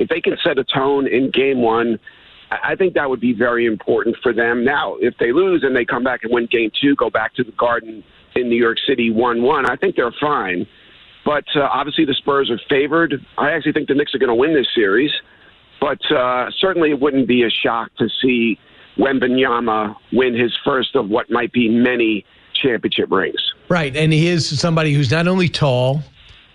If they can set a tone in game one, I think that would be very important for them. Now, if they lose and they come back and win game two, go back to the Garden in New York City 1-1, I think they're fine. But obviously the Spurs are favored. I actually think the Knicks are going to win this series. But certainly it wouldn't be a shock to see Wembanyama win his first of what might be many championship rings. Right, and he is somebody who's not only tall,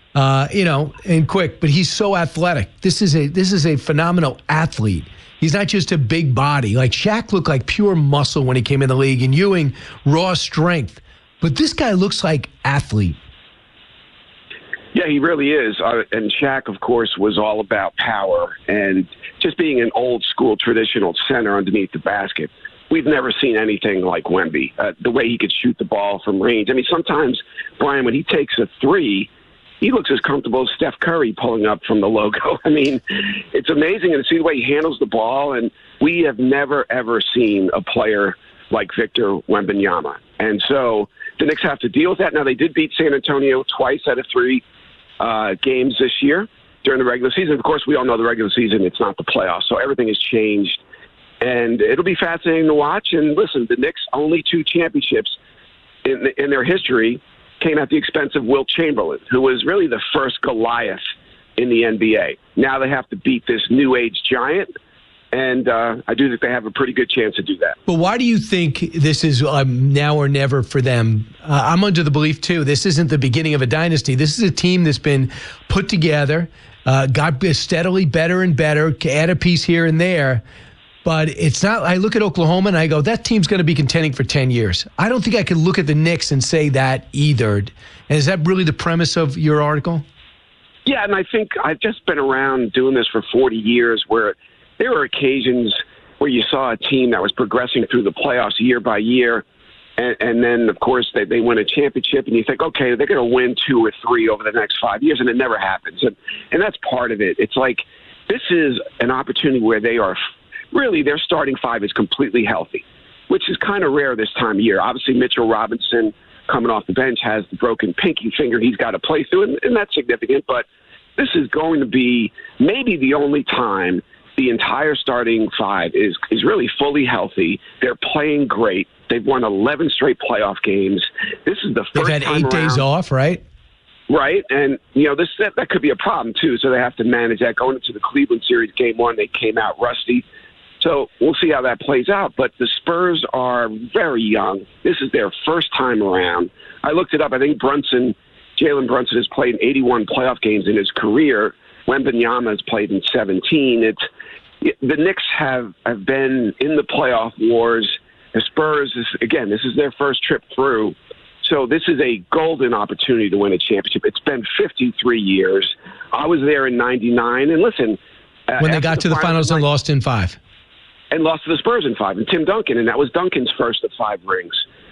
and quick, but he's so athletic. This is a phenomenal athlete. He's not just a big body. Like Shaq looked like pure muscle when he came in the league, and Ewing, raw strength. But this guy looks like athlete. Yeah, he really is. And Shaq, of course, was all about power and just being an old-school traditional center underneath the basket. We've never seen anything like Wemby, the way he could shoot the ball from range. I mean, sometimes, Brian, when he takes a three, he looks as comfortable as Steph Curry pulling up from the logo. I mean, it's amazing to see the way he handles the ball, and we have never, ever seen a player like Victor Wembanyama. And so the Knicks have to deal with that. Now, they did beat San Antonio twice out of three games this year during the regular season. Of course, we all know the regular season, it's not the playoffs, so everything has changed. And it'll be fascinating to watch. And listen, the Knicks' only two championships in their history came at the expense of Wilt Chamberlain, who was really the first Goliath in the NBA. Now they have to beat this new age giant, and I do think they have a pretty good chance to do that. But why do you think this is now or never for them? I'm under the belief, too, this isn't the beginning of a dynasty. This is a team that's been put together, got steadily better and better, add a piece here and there. But it's not. I look at Oklahoma and I go, that team's going to be contending for 10 years. I don't think I can look at the Knicks and say that either. And is that really the premise of your article? Yeah, and I think I've just been around doing this for 40 years where there were occasions where you saw a team that was progressing through the playoffs year by year, and then, of course, they win a championship, and you think, okay, they're going to win 2 or 3 over the next 5 years, and it never happens. And that's part of it. It's like this is an opportunity where they are – really, their starting five is completely healthy, which is kind of rare this time of year. Obviously, Mitchell Robinson coming off the bench has the broken pinky finger he's got to play through, and that's significant. But this is going to be maybe the only time the entire starting five is really fully healthy. They're playing great. They've won 11 straight playoff games. This is the first time They've had 8 days off, right? Right, and that could be a problem too. So they have to manage that. Going into the Cleveland series, game 1, they came out rusty. So we'll see how that plays out. But the Spurs are very young. This is their first time around. I looked it up. I think Jalen Brunson has played in 81 playoff games in his career. Wembanyama has played in 17. The Knicks have been in the playoff wars. The Spurs, this is their first trip through. So this is a golden opportunity to win a championship. It's been 53 years. I was there in 99. And listen. When they got to the finals and lost in 5. And lost to the Spurs in 5. And Tim Duncan. And that was Duncan's first of 5 rings.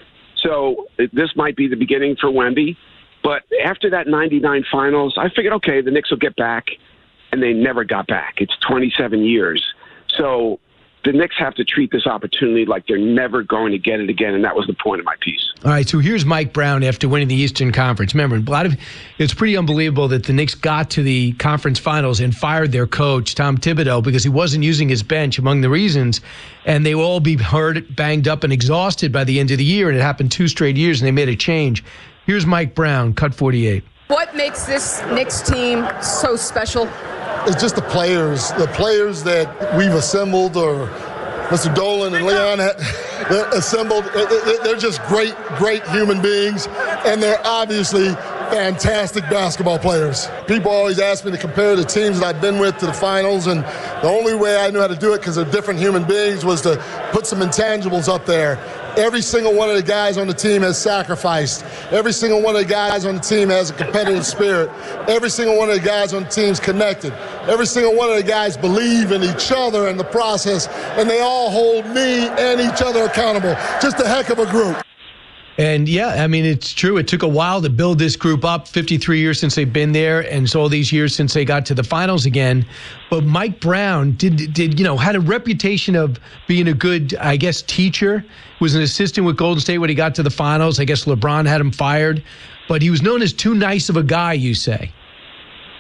So this might be the beginning for Wemby. But after that 99 finals, I figured, okay, the Knicks will get back. And they never got back. It's 27 years. So the Knicks have to treat this opportunity like they're never going to get it again, and that was the point of my piece. All right, so here's Mike Brown after winning the Eastern Conference. Remember, it's pretty unbelievable that the Knicks got to the conference finals and fired their coach, Tom Thibodeau, because he wasn't using his bench among the reasons, and they will all be hurt, banged up, and exhausted by the end of the year, and it happened 2 straight years, and they made a change. Here's Mike Brown, cut 48. What makes this Knicks team so special? It's just the players that we've assembled, or Mr. Dolan and Leon assembled. They're just great human beings, and they're obviously fantastic basketball players. People always ask me to compare the teams that I've been with to the finals, and the only way I knew how to do it, because they're different human beings, was to put some intangibles up there. Every single one of the guys on the team has sacrificed. Every single one of the guys on the team has a competitive spirit. Every single one of the guys on the team is connected. Every single one of the guys believe in each other and the process, and they all hold me and each other accountable. Just a heck of a group. And, yeah, I mean, it's true. It took a while to build this group up, 53 years since they've been there, and so all these years since they got to the finals again. But Mike Brown had a reputation of being a good, I guess, teacher. Was an assistant with Golden State when he got to the finals. I guess LeBron had him fired. But he was known as too nice of a guy, you say.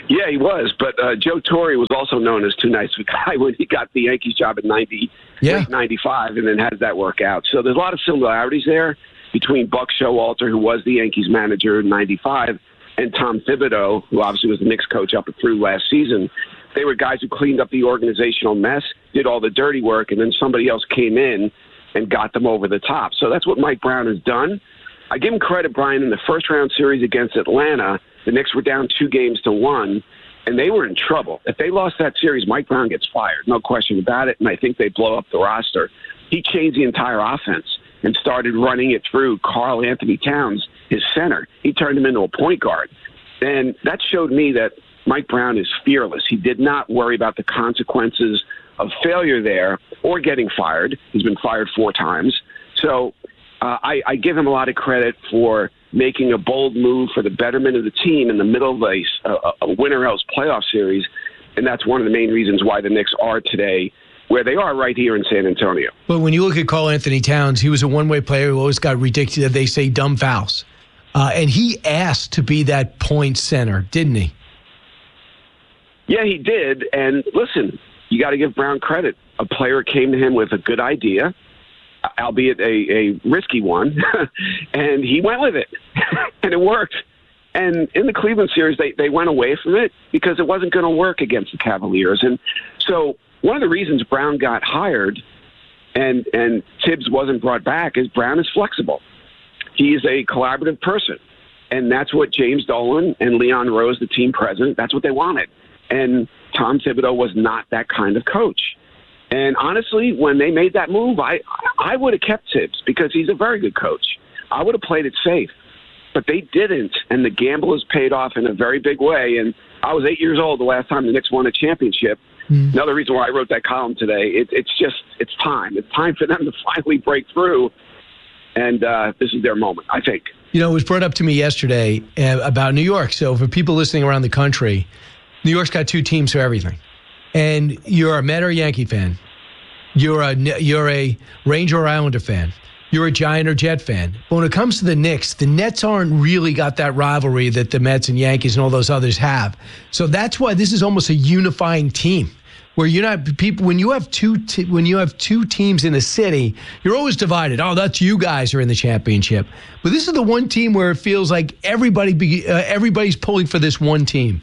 Yeah, he was. But Joe Torre was also known as too nice of a guy when he got the Yankees job in late 95 and then had that work out. So there's a lot of similarities there between Buck Showalter, who was the Yankees manager in 95, and Tom Thibodeau, who obviously was the Knicks coach up and through last season. They were guys who cleaned up the organizational mess, did all the dirty work, and then somebody else came in and got them over the top. So that's what Mike Brown has done. I give him credit, Brian, in the first-round series against Atlanta. The Knicks were down 2-1, and they were in trouble. If they lost that series, Mike Brown gets fired, no question about it, and I think they blow up the roster. He changed the entire offense and started running it through Karl Anthony Towns, his center. He turned him into a point guard. And that showed me that Mike Brown is fearless. He did not worry about the consequences of failure there or getting fired. He's been fired 4 times. So I give him a lot of credit for making a bold move for the betterment of the team in the middle of a winner-else playoff series, and that's one of the main reasons why the Knicks are today where they are right here in San Antonio. But when you look at Karl Anthony Towns, he was a one-way player who always got ridiculous, they say, dumb fouls. And he asked to be that point center, didn't he? Yeah, he did. And listen, you got to give Brown credit. A player came to him with a good idea, albeit a risky one, and he went with it, and it worked. And in the Cleveland series, they went away from it because it wasn't going to work against the Cavaliers. And so one of the reasons Brown got hired and Tibbs wasn't brought back is Brown is flexible. He's a collaborative person, and that's what James Dolan and Leon Rose, the team president, that's what they wanted. And Tom Thibodeau was not that kind of coach. And honestly, when they made that move, I would have kept Tibbs because he's a very good coach. I would have played it safe. But they didn't, and the gamble has paid off in a very big way. And I was 8 years old the last time the Knicks won a championship. Another reason why I wrote that column today, it's time. It's time for them to finally break through, and this is their moment, I think. You know, it was brought up to me yesterday about New York. So for people listening around the country, New York's got 2 teams for everything. And you're a Met or Yankee fan. You're a Ranger or Islander fan. You're a Giant or Jet fan. But when it comes to the Knicks, the Nets aren't really got that rivalry that the Mets and Yankees and all those others have. So that's why this is almost a unifying team, where you're not people. When you have two teams in a city, you're always divided. Oh, that's you guys are in the championship. But this is the one team where it feels like everybody's pulling for this one team.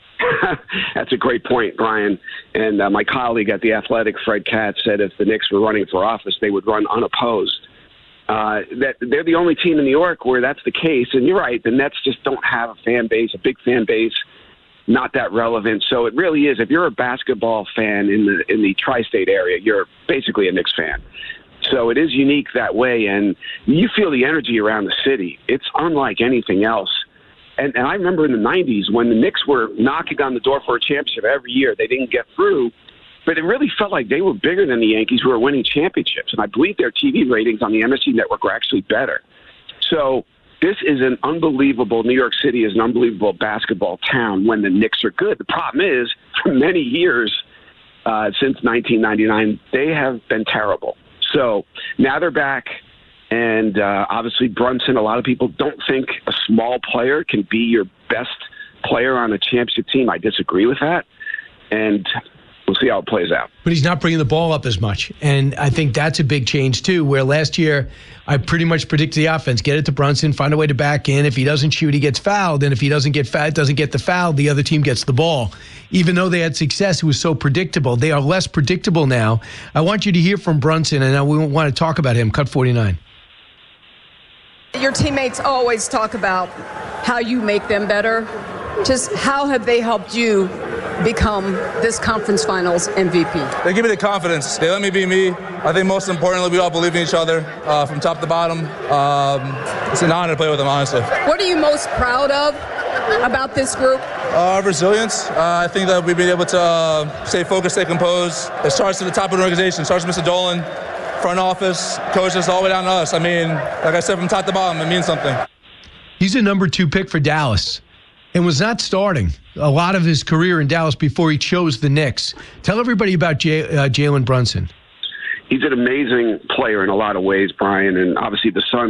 That's a great point, Brian. And my colleague at The Athletic, Fred Katz, said if the Knicks were running for office, they would run unopposed. That they're the only team in New York where that's the case. And you're right, the Nets just don't have a fan base, a big fan base, not that relevant. So it really is, if you're a basketball fan in the tri-state area, you're basically a Knicks fan. So it is unique that way, and you feel the energy around the city. It's unlike anything else. And I remember in the 90s when the Knicks were knocking on the door for a championship every year. They didn't get through, but it really felt like they were bigger than the Yankees who were winning championships. And I believe their TV ratings on the MSG network were actually better. So this is an unbelievable, New York City is an unbelievable basketball town when the Knicks are good. The problem is, for many years, since 1999, they have been terrible. So now they're back. And obviously Brunson, a lot of people don't think a small player can be your best player on a championship team. I disagree with that. And we'll see how it plays out. But he's not bringing the ball up as much. And I think that's a big change, too, where last year I pretty much predicted the offense. Get it to Brunson, find a way to back in. If he doesn't shoot, he gets fouled. And if he doesn't get the foul, the other team gets the ball. Even though they had success, it was so predictable. They are less predictable now. I want you to hear from Brunson, and we want to talk about him. Cut 49. Your teammates always talk about how you make them better. Just how have they helped you become this conference finals MVP? They give me the confidence. They let me be me. I think most importantly, we all believe in each other from top to bottom. It's an honor to play with them, honestly. What are you most proud of about this group? Resilience. I think that we've been able to stay focused, stay composed. It starts at the top of the organization. It starts with Mr. Dolan, front office, coaches, all the way down to us. I mean, like I said, from top to bottom, it means something. He's a number 2 pick for Dallas and was not starting a lot of his career in Dallas before he chose the Knicks. Tell everybody about Jalen Brunson. He's an amazing player in a lot of ways, Brian, and obviously the son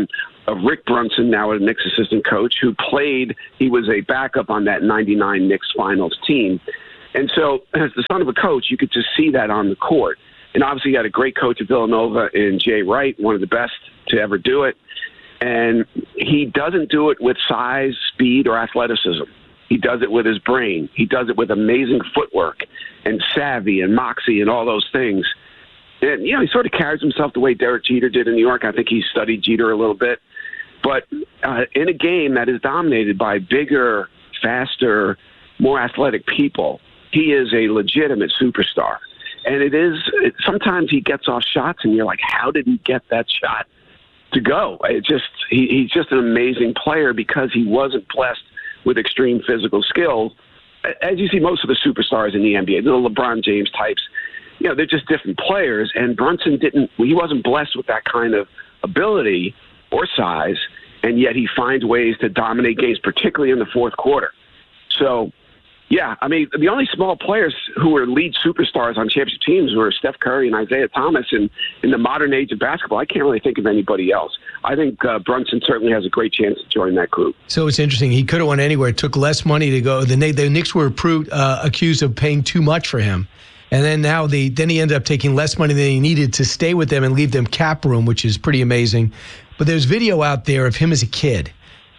of Rick Brunson, now a Knicks assistant coach, who he was a backup on that 99 Knicks finals team. And so as the son of a coach, you could just see that on the court. And obviously you had a great coach at Villanova in Jay Wright, one of the best to ever do it. And he doesn't do it with size, speed, or athleticism. He does it with his brain. He does it with amazing footwork and savvy and moxie and all those things. And, he sort of carries himself the way Derek Jeter did in New York. I think he studied Jeter a little bit. But in a game that is dominated by bigger, faster, more athletic people, he is a legitimate superstar. And sometimes he gets off shots and you're like, how did he get that shot to go? He's just an amazing player because he wasn't blessed with extreme physical skill. As you see most of the superstars in the NBA, the LeBron James types, they're just different players. And Brunson he wasn't blessed with that kind of ability or size, and yet he finds ways to dominate games, particularly in the fourth quarter. So, yeah, I mean, the only small players who were lead superstars on championship teams were Steph Curry and Isaiah Thomas. And in the modern age of basketball, I can't really think of anybody else. I think Brunson certainly has a great chance to join that group. So it's interesting. He could have went anywhere. It took less money to go. The Knicks were accused of paying too much for him. And then then he ended up taking less money than he needed to stay with them and leave them cap room, which is pretty amazing. But there's video out there of him as a kid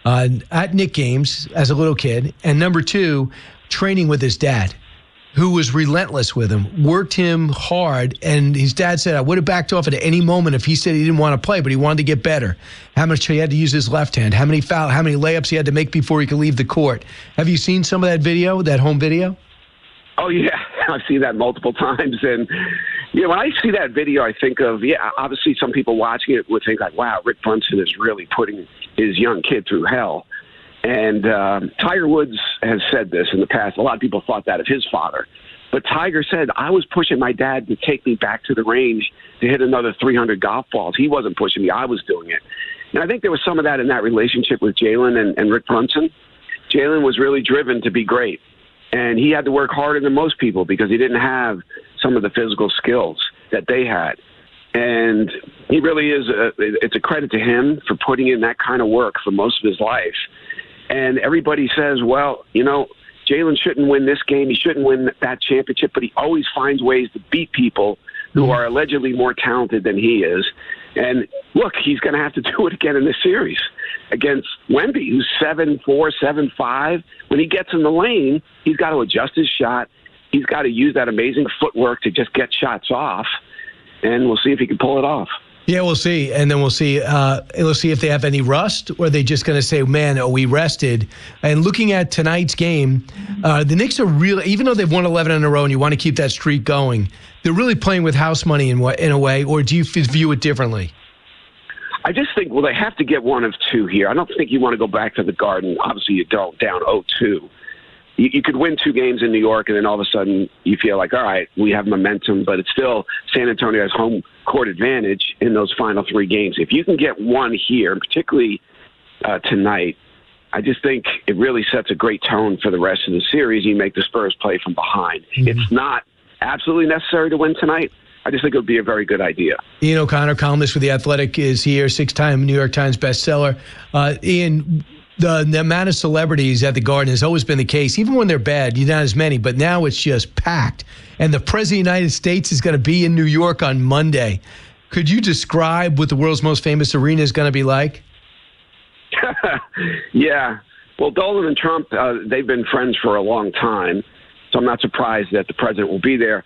at Knick games as a little kid. And number two, training with his dad, who was relentless with him, worked him hard. And his dad said, I would have backed off at any moment if he said he didn't want to play, but he wanted to get better. How much he had to use his left hand, how many layups he had to make before he could leave the court. Have you seen some of that video, that home video? Oh, yeah. I've seen that multiple times. And, when I see that video, I think of, obviously some people watching it would think like, wow, Rick Brunson is really putting his young kid through hell. And Tiger Woods has said this in the past. A lot of people thought that of his father. But Tiger said, I was pushing my dad to take me back to the range to hit another 300 golf balls. He wasn't pushing me. I was doing it. And I think there was some of that in that relationship with Jalen and Rick Brunson. Jalen was really driven to be great. And he had to work harder than most people because he didn't have some of the physical skills that they had. And he really is, it's a credit to him for putting in that kind of work for most of his life. And everybody says, well, Jalen shouldn't win this game. He shouldn't win that championship, but he always finds ways to beat people who are allegedly more talented than he is. And look, he's going to have to do it again in this series against Wemby, who's 7'4", 7'5". When he gets in the lane, he's got to adjust his shot. He's got to use that amazing footwork to just get shots off. And we'll see if he can pull it off. Yeah, we'll see. And then we'll see if they have any rust, or are they just going to say, man, we rested. And looking at tonight's game, the Knicks are really, even though they've won 11 in a row and you want to keep that streak going, they're really playing with house money in a way, or do you view it differently? I just think, they have to get one of two here. I don't think you want to go back to the Garden. Obviously, you don't, down 0-2. You could win 2 games in New York, and then all of a sudden you feel like, all right, we have momentum, but it's still San Antonio has home court advantage in those final 3 games. If you can get one here, particularly tonight, I just think it really sets a great tone for the rest of the series. You make the Spurs play from behind. Mm-hmm. It's not absolutely necessary to win tonight. I just think it would be a very good idea. Ian O'Connor, columnist for The Athletic, is here, 6-time New York Times bestseller. Ian, the amount of celebrities at the Garden has always been the case. Even when they're bad, not as many, but now it's just packed. And the President of the United States is going to be in New York on Monday. Could you describe what the world's most famous arena is going to be like? Yeah. Well, Dolan and Trump, they've been friends for a long time, so I'm not surprised that the president will be there.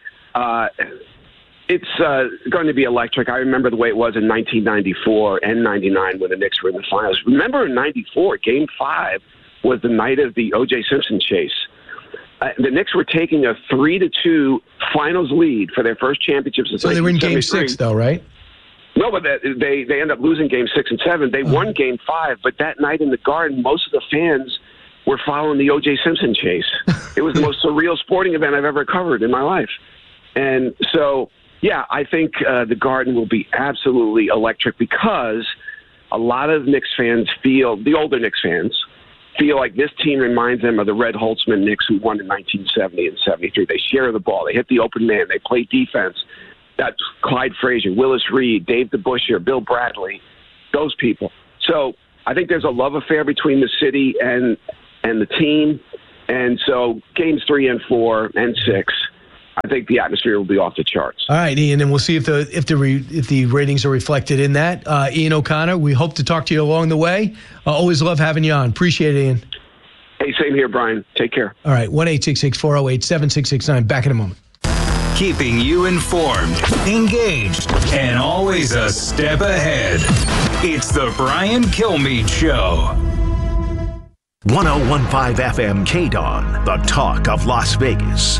It's going to be electric. I remember the way it was in 1994 and 99 when the Knicks were in the finals. Remember in 94, Game 5 was the night of the O.J. Simpson chase. The Knicks were taking a 3-2 finals lead for their first championship since 1973. So they were in Game 6, though, right? No, but they ended up losing Game 6 and 7. They won Game 5, but that night in the Garden, most of the fans were following the O.J. Simpson chase. It was the most surreal sporting event I've ever covered in my life. And so, yeah, I think the Garden will be absolutely electric because a lot of Knicks fans the older Knicks fans, feel like this team reminds them of the Red Holtzman Knicks who won in 1970 and 73. They share the ball. They hit the open man. They play defense. That's Clyde Frazier, Willis Reed, Dave DeBusschere, Bill Bradley, those people. So I think there's a love affair between the city and the team. And so games 3 and 4 and 6, I think the atmosphere will be off the charts. All right, Ian, and we'll see if the ratings are reflected in that. Ian O'Connor, we hope to talk to you along the way. Always love having you on. Appreciate it, Ian. Hey, same here, Brian. Take care. All right, 1-866-408-7669. Back in a moment. Keeping you informed, engaged, and always a step ahead. It's the Brian Kilmeade Show. 101.5 FM KDON, the talk of Las Vegas.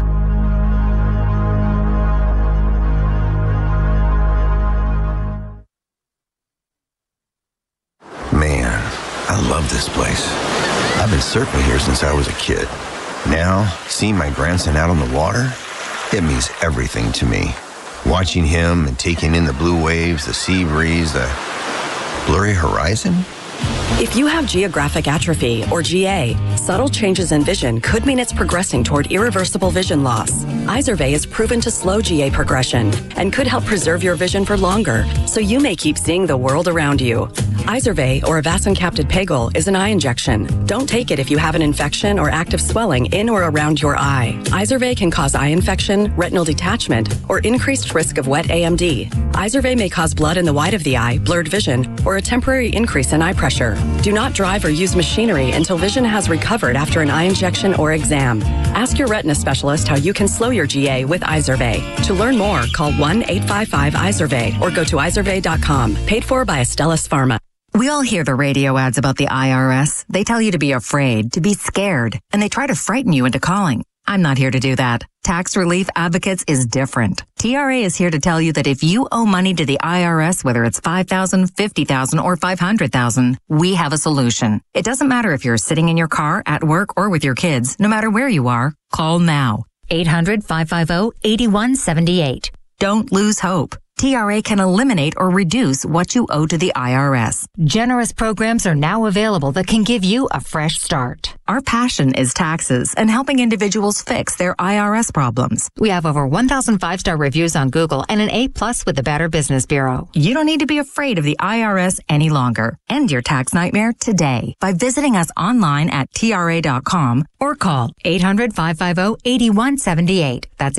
Man, I love this place. I've been surfing here since I was a kid. Now, seeing my grandson out on the water, it means everything to me. Watching him and taking in the blue waves, the sea breeze, the blurry horizon. If you have geographic atrophy, or GA, subtle changes in vision could mean it's progressing toward irreversible vision loss. Izervay is proven to slow GA progression and could help preserve your vision for longer, so you may keep seeing the world around you. Izervay, or avacincaptad pegol, is an eye injection. Don't take it if you have an infection or active swelling in or around your eye. Izervay can cause eye infection, retinal detachment, or increased risk of wet AMD. Izervay may cause blood in the white of the eye, blurred vision, or a temporary increase in eye pressure. Do not drive or use machinery until vision has recovered after an eye injection or exam. Ask your retina specialist how you can slow your GA with Izervay. To learn more, call 1-855-IZERVAY or go to izervay.com. Paid for by Astellas Pharma. We all hear the radio ads about the IRS. They tell you to be afraid, to be scared, and they try to frighten you into calling. I'm not here to do that. Tax Relief Advocates is different. TRA is here to tell you that if you owe money to the IRS, whether it's $5,000, $50,000, or $500,000, we have a solution. It doesn't matter if you're sitting in your car, at work, or with your kids. No matter where you are, call now. 800-550-8178. Don't lose hope. TRA can eliminate or reduce what you owe to the IRS. Generous programs are now available that can give you a fresh start. Our passion is taxes and helping individuals fix their IRS problems. We have over 1,000 5-star reviews on Google and an A+ with the Better Business Bureau. You don't need to be afraid of the IRS any longer. End your tax nightmare today by visiting us online at TRA.com or call 800-550-8178. That's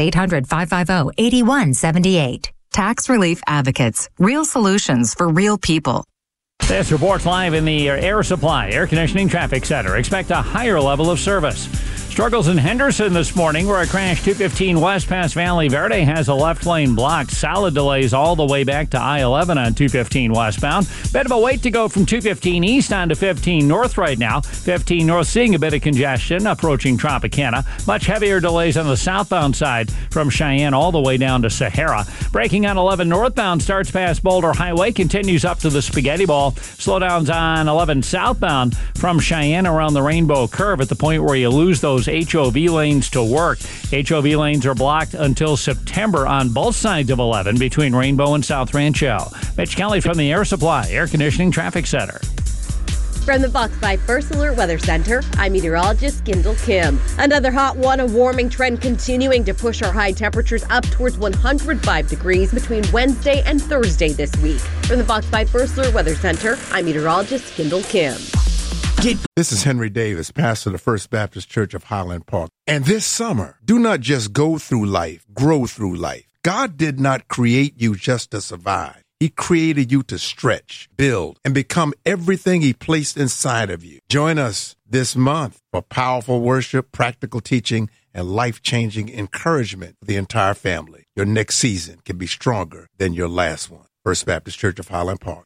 800-550-8178. Tax Relief Advocates. Real solutions for real people. This report's live in the Air Supply Air Conditioning Traffic Center. Expect a higher level of service. Struggles in Henderson this morning where a crash 215 west past Valley Verde has a left lane blocked. Solid delays all the way back to I-11 on 215 westbound. Bit of a wait to go from 215 east on to 15 north right now. 15 north seeing a bit of congestion approaching Tropicana. Much heavier delays on the southbound side from Cheyenne all the way down to Sahara. Braking on 11 northbound starts past Boulder Highway, continues up to the Spaghetti Ball. Slowdowns on 11 southbound from Cheyenne around the Rainbow Curve at the point where you lose those HOV lanes to work. HOV lanes are blocked until September on both sides of 11 between Rainbow and South Rancho. Mitch Kelly from the Air Supply Air Conditioning Traffic Center. From the Fox 5 First Alert Weather Center, I'm meteorologist Kendall Kim. Another hot one, a warming trend continuing to push our high temperatures up towards 105 degrees between Wednesday and Thursday this week. From the Fox 5 First Alert Weather Center, I'm meteorologist Kendall Kim. This is Henry Davis, pastor of the First Baptist Church of Highland Park. And this summer, do not just go through life, grow through life. God did not create you just to survive. He created you to stretch, build, and become everything He placed inside of you. Join us this month for powerful worship, practical teaching, and life-changing encouragement for the entire family. Your next season can be stronger than your last one. First Baptist Church of Highland Park,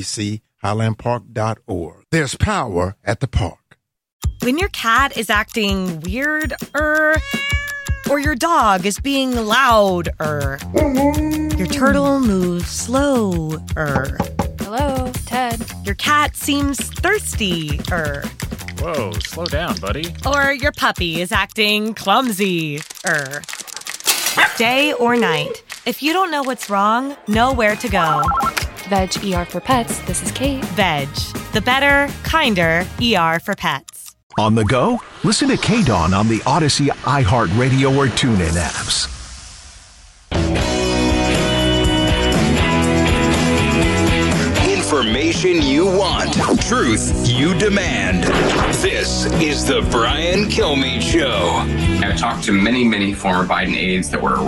FBCHighlandPark.org. There's power at the park. When your cat is acting weird, or your dog is being loud, your turtle moves slow, Hello, Ted. Your cat seems thirsty, Whoa, slow down, buddy. Or your puppy is acting clumsy, Day or night, if you don't know what's wrong, know where to go. Veg ER for Pets, this is Kate. Veg, the better, kinder ER for pets. On the go? Listen to KDON on the Odyssey, iHeartRadio, or TuneIn apps. Information you want. Truth you demand. This is the Brian Kilmeade Show. I've talked to many former Biden aides that were